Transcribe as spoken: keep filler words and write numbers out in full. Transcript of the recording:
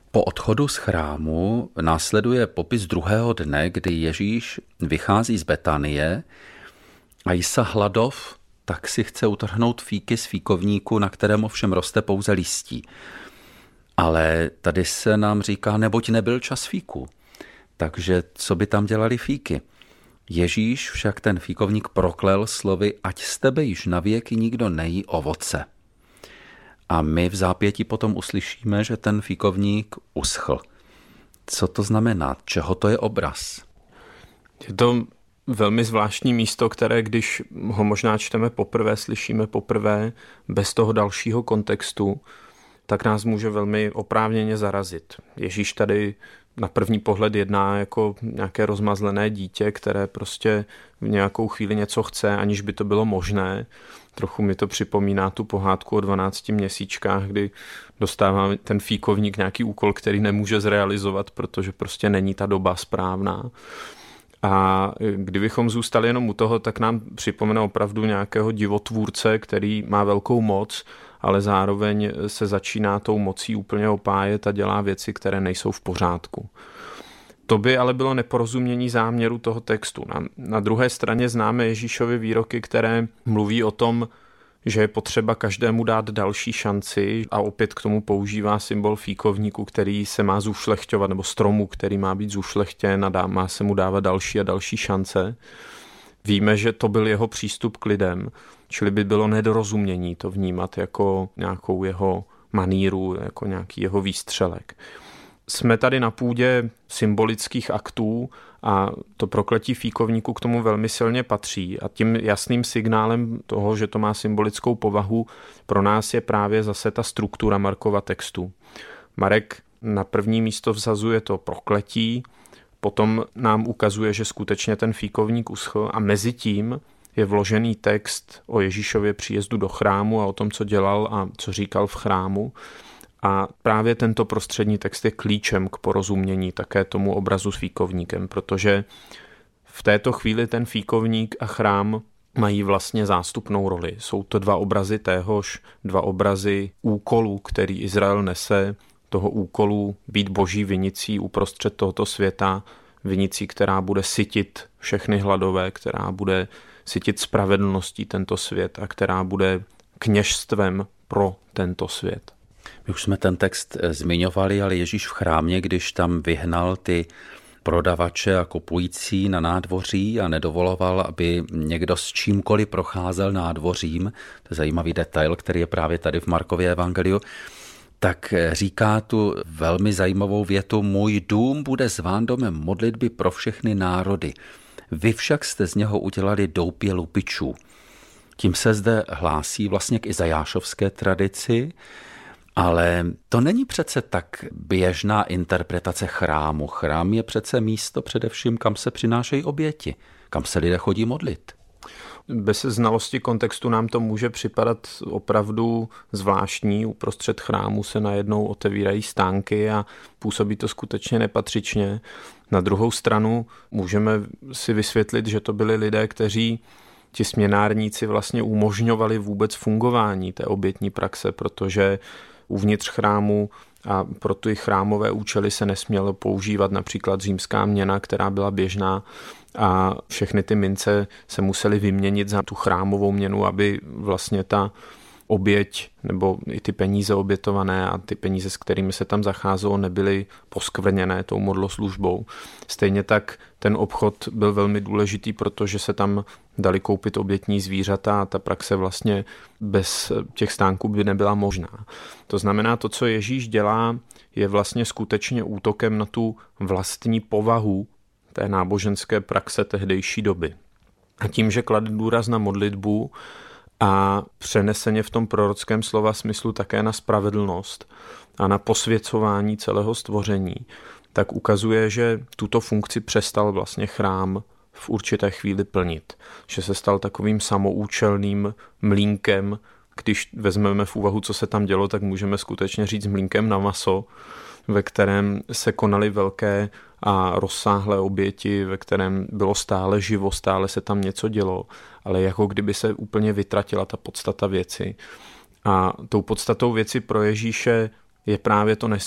Po odchodu z chrámu následuje popis druhého dne, kdy Ježíš vychází z Betanie a Jisa hladov, tak si chce utrhnout fíky z fíkovníku, na kterém ovšem roste pouze listí. Ale tady se nám říká, neboť nebyl čas fíku. Takže co by tam dělali fíky? Ježíš však ten fíkovník proklel slovy, ať z tebe již navěky nikdo nejí ovoce. A my v zápětí potom uslyšíme, že ten fíkovník uschl. Co to znamená? Čeho to je obraz? Je to velmi zvláštní místo, které, když ho možná čteme poprvé, slyšíme poprvé, bez toho dalšího kontextu, tak nás může velmi oprávněně zarazit. Ježíš tady na první pohled jedná jako nějaké rozmazlené dítě, které prostě v nějakou chvíli něco chce, aniž by to bylo možné. Trochu mi to připomíná tu pohádku o dvanácti měsíčkách, kdy dostává ten fíkovník nějaký úkol, který nemůže zrealizovat, protože prostě není ta doba správná. A kdybychom zůstali jenom u toho, tak nám připomene opravdu nějakého divotvůrce, který má velkou moc, ale zároveň se začíná tou mocí úplně opájet a dělá věci, které nejsou v pořádku. To by ale bylo neporozumění záměru toho textu. Na, na druhé straně známe Ježíšovy výroky, které mluví o tom, že je potřeba každému dát další šanci a opět k tomu používá symbol fíkovníku, který se má zušlechťovat, nebo stromu, který má být zušlechtěn a dá, má se mu dávat další a další šance. Víme, že to byl jeho přístup k lidem, čili by bylo nedorozumění to vnímat jako nějakou jeho maníru, jako nějaký jeho výstřelek. Jsme tady na půdě symbolických aktů a to prokletí fíkovníku k tomu velmi silně patří a tím jasným signálem toho, že to má symbolickou povahu, pro nás je právě zase ta struktura Markova textu. Marek na první místo vzazuje to prokletí, potom nám ukazuje, že skutečně ten fíkovník uschl a mezi tím je vložený text o Ježíšově příjezdu do chrámu a o tom, co dělal a co říkal v chrámu. A právě tento prostřední text je klíčem k porozumění také tomu obrazu s fíkovníkem, protože v této chvíli ten fíkovník a chrám mají vlastně zástupnou roli. Jsou to dva obrazy téhož, dva obrazy úkolů, který Izrael nese, toho úkolu být boží vinicí uprostřed tohoto světa, vinicí, která bude sytit všechny hladové, která bude sytit spravedlností tento svět a která bude kněžstvem pro tento svět. My už jsme ten text zmiňovali, ale Ježíš v chrámě, když tam vyhnal ty prodavače a kupující na nádvoří a nedovoloval, aby někdo s čímkoliv procházel nádvořím, to je zajímavý detail, který je právě tady v Markově evangeliu, tak říká tu velmi zajímavou větu: můj dům bude zván domem modlitby pro všechny národy. Vy však jste z něho udělali doupě lupičů. Tím se zde hlásí vlastně k izajášovské tradici, ale to není přece tak běžná interpretace chrámu. Chrám je přece místo především, kam se přinášejí oběti, kam se lidé chodí modlit. Bez znalosti kontextu nám to může připadat opravdu zvláštní. Uprostřed chrámu se najednou otevírají stánky a působí to skutečně nepatřičně. Na druhou stranu můžeme si vysvětlit, že to byli lidé, kteří ti směnárníci vlastně umožňovali vůbec fungování té obětní praxe, protože uvnitř chrámu a pro ty chrámové účely se nesmělo používat například římská měna, která byla běžná, a všechny ty mince se musely vyměnit za tu chrámovou měnu, aby vlastně ta oběť nebo i ty peníze obětované a ty peníze, s kterými se tam zacházelo, nebyly poskvrněné tou modloslužbou. Stejně tak ten obchod byl velmi důležitý, protože se tam dali koupit obětní zvířata a ta praxe vlastně bez těch stánků by nebyla možná. To znamená, to, co Ježíš dělá, je vlastně skutečně útokem na tu vlastní povahu té náboženské praxe tehdejší doby. A tím, že klade důraz na modlitbu a přeneseně v tom prorockém slova smyslu také na spravedlnost a na posvěcování celého stvoření, tak ukazuje, že tuto funkci přestal vlastně chrám v určité chvíli plnit. Že se stal takovým samoučelným mlýnkem. Když vezmeme v úvahu, co se tam dělo, tak můžeme skutečně říct mlýnkem na maso, ve kterém se konaly velké a rozsáhlé oběti, ve kterém bylo stále živo, stále se tam něco dělo, ale jako kdyby se úplně vytratila ta podstata věci. A tou podstatou věci pro Ježíše je právě to